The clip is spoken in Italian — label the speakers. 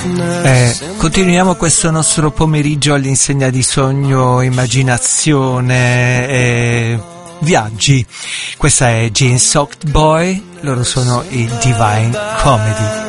Speaker 1: Continuiamo questo nostro pomeriggio all'insegna di sogno, immaginazione e viaggi. Questa è Gene Socked Boy, loro sono i Divine Comedy.